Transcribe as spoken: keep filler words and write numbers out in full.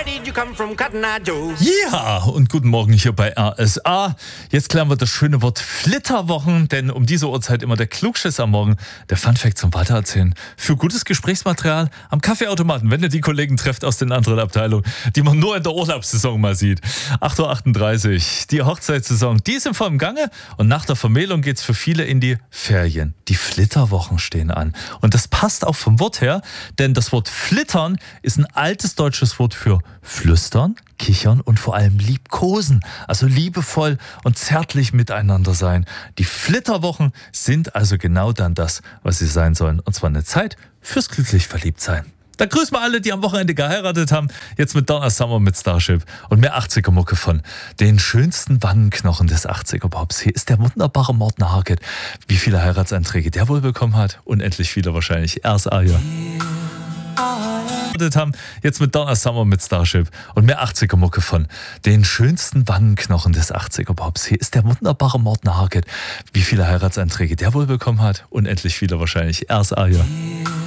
did you come from, Cotton Eye Joe? Ja, und guten Morgen hier bei R S A. Jetzt klären wir das schöne Wort Flitterwochen, denn um diese Uhrzeit immer der Klugschiss am Morgen, der Funfact zum Weitererzählen. Für gutes Gesprächsmaterial am Kaffeeautomaten, wenn ihr die Kollegen trefft aus den anderen Abteilungen, die man nur in der Urlaubssaison mal sieht. acht Uhr achtunddreißig, die Hochzeitssaison, die ist im vollen Gange und nach der Vermählung geht's für viele in die Ferien. Die Flitterwochen stehen an. Und das passt auch vom Wort her, denn das Wort flittern ist ein altes deutsches Wort für flüstern, kichern und vor allem liebkosen, also liebevoll und zärtlich miteinander sein. Die Flitterwochen sind also genau dann das, was sie sein sollen. Und zwar eine Zeit fürs glücklich Verliebtsein. Da grüßen wir alle, die am Wochenende geheiratet haben. Jetzt mit Donna Summer mit Starship und mehr achtziger-Mucke von den schönsten Wangenknochen des achtziger-Pops. Hier ist der wunderbare Morten Harket. Wie viele Heiratsanträge der wohl bekommen hat? Unendlich viele wahrscheinlich. R S A hier. Haben. Jetzt mit Donna Summer mit Starship und mehr achtziger-Mucke von den schönsten Wangenknochen des achtziger-Pops. Hier ist der wunderbare Morten Harket. Wie viele Heiratsanträge der wohl bekommen hat? Unendlich viele wahrscheinlich. R S A hier.